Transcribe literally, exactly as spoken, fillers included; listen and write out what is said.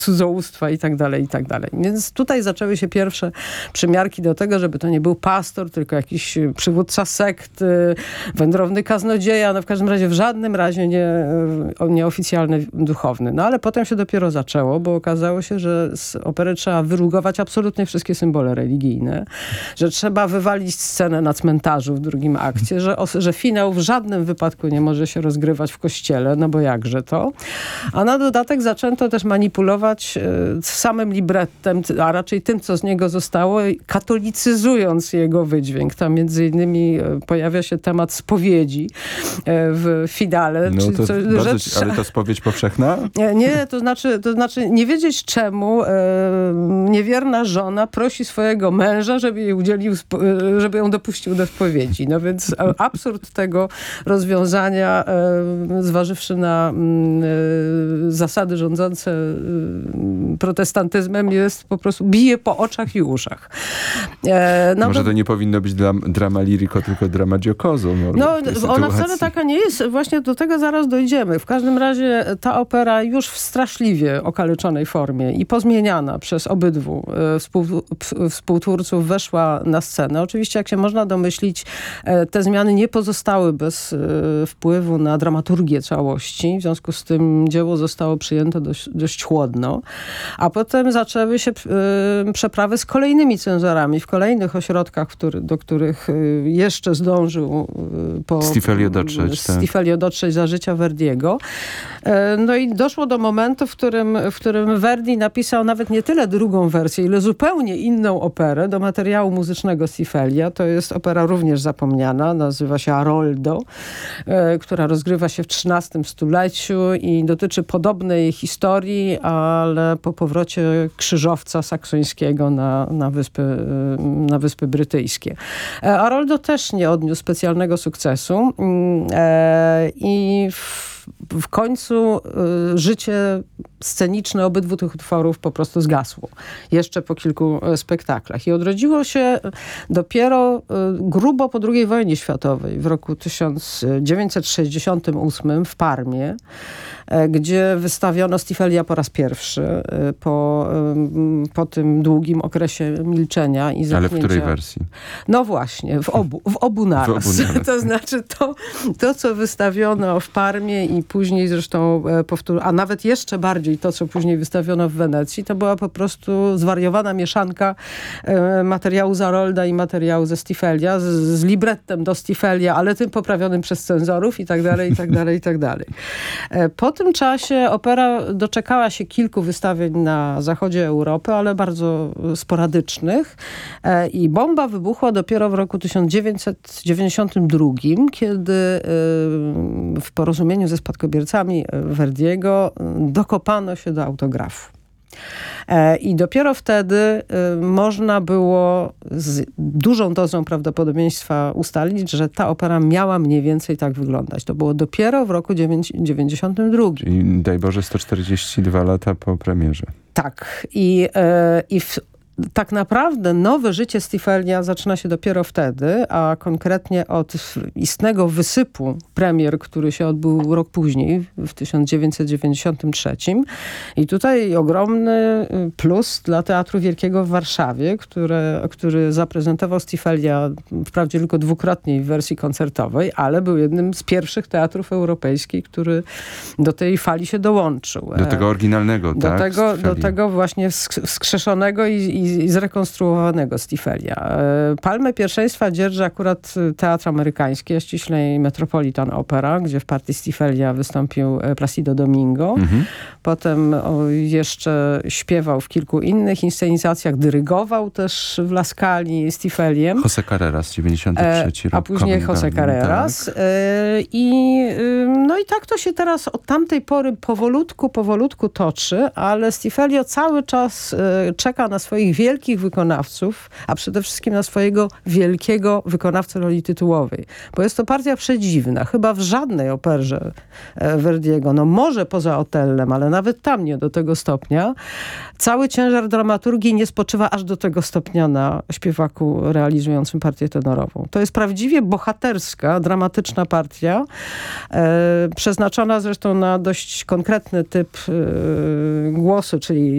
cudzołóstwa i tak dalej, i tak dalej. Więc tutaj zaczęły się pierwsze przymiarki do tego, żeby to nie był pastor, tylko jakiś przywódca sekt, wędrowny kaznodzieja, no w każdym razie w żadnym razie nie, nieoficjalny duchowny. No ale potem się dopiero zaczęło, bo okazało się, że z opery trzeba wyrugować absolutnie wszystkie symbole religijne, że trzeba wywalić scenę na cmentarzu w drugim akcie, że, że finał w żadnym wypadku nie może się rozgrywać w kościele, no bo jakże to. A na dodatek zaczęto też manipulować samym librettem, a raczej tym, co z niego zostało, katolicyzując jego wydźwięk. Tam między innymi pojawia się temat spowiedzi w finale. No to co, bardzo, że, ale to spowiedź powszechna? Nie, to znaczy, to znaczy nie wiedzieć czemu e, niewierna żona prosi swojego męża, żeby jej udzielił, żeby ją dopuścił do spowiedzi. No więc absurd tego rozwiązania, e, zważywszy na e, zasady rządzące protestantyzmem, jest po prostu bije po oczach i uszach. E, no Może bo, to nie powinno być dla, drama lirico, tylko drama giocoso. No, ona wcale taka nie jest. Właśnie do tego zaraz dojdziemy. W każdym razie ta opera już w straszliwie okaleczonej formie i pozmieniana przez obydwu e, współ, p, współtwórców weszła na scenę. Oczywiście, jak się można domyślić, e, te zmiany nie pozostały bez e, wpływu na dramaturgię całości. W związku z tym dzieło zostało przyjęte dość, dość chłodno. A potem zaczęły się y, przeprawy z kolejnymi cenzorami w kolejnych ośrodkach, który, do których y, jeszcze zdążył y, po Stifelio dotrzeć, Stifelio dotrzeć za życia Verdiego. Y, no i doszło do momentu, w którym, w którym Verdi napisał nawet nie tyle drugą wersję, ile zupełnie inną operę do materiału muzycznego Stifelia. To jest opera również zapomniana, nazywa się Aroldo, y, która rozgrywa się w trzynastym stuleciu i dotyczy podobnej historii, ale po powrocie krzyżowca saksońskiego na, na, wyspy, na Wyspy Brytyjskie. Aroldo też nie odniósł specjalnego sukcesu i w w końcu y, życie sceniczne obydwu tych utworów po prostu zgasło. Jeszcze po kilku y, spektaklach. I odrodziło się dopiero y, grubo po drugiej wojnie światowej, w roku tysiąc dziewięćset sześćdziesiątym ósmym w Parmie, y, gdzie wystawiono Stifelia po raz pierwszy y, po, y, po tym długim okresie milczenia i zamknięcia. Ale w której wersji? No właśnie, w obu, w obu naraz. W obu naraz. To znaczy to, to, co wystawiono w Parmie i później zresztą powtór, a nawet jeszcze bardziej to, co później wystawiono w Wenecji, to była po prostu zwariowana mieszanka e, materiału z Arolda i materiału ze Stifelia, z, z librettem do Stifelia, ale tym poprawionym przez cenzorów i tak dalej, i tak dalej, i tak dalej. E, po tym czasie opera doczekała się kilku wystawień na zachodzie Europy, ale bardzo sporadycznych e, i bomba wybuchła dopiero w roku tysiąc dziewięćset dziewięćdziesiątym drugim, kiedy e, w porozumieniu ze spadkobiercami Verdiego dokopano się do autografu. I dopiero wtedy można było z dużą dozą prawdopodobieństwa ustalić, że ta opera miała mniej więcej tak wyglądać. To było dopiero w roku dziewięćdziesiątym drugim. Czyli daj Boże sto czterdzieści dwa lata po premierze. Tak. I, i w tak naprawdę nowe życie Stifelia zaczyna się dopiero wtedy, a konkretnie od istnego wysypu premier, który się odbył rok później, w tysiąc dziewięćset dziewięćdziesiątym trzecim. I tutaj ogromny plus dla Teatru Wielkiego w Warszawie, które, który zaprezentował Stifelia wprawdzie tylko dwukrotnie w wersji koncertowej, ale był jednym z pierwszych teatrów europejskich, który do tej fali się dołączył. Do tego oryginalnego, do tak? Tego, do tego właśnie wskrzeszonego i, i i zrekonstruowanego Stifelia. Palmę pierwszeństwa dzierży akurat teatr amerykański, a ściślej Metropolitan Opera, gdzie w partii Stifelia wystąpił Placido Domingo. Mhm. Potem o, jeszcze śpiewał w kilku innych inscenizacjach, dyrygował też w La Scali Stifeliem. José Carreras, dziewięćdziesiąty trzeci rok. A później José Carreras. Tak. I, no i tak to się teraz od tamtej pory powolutku, powolutku toczy, ale Stifelio cały czas czeka na swoich wielkich wykonawców, a przede wszystkim na swojego wielkiego wykonawcę roli tytułowej. Bo jest to partia przedziwna. Chyba w żadnej operze Verdiego, no może poza Otellem, ale nawet tam nie do tego stopnia. Cały ciężar dramaturgii nie spoczywa aż do tego stopnia na śpiewaku realizującym partię tenorową. To jest prawdziwie bohaterska, dramatyczna partia, e, przeznaczona zresztą na dość konkretny typ e, głosu, czyli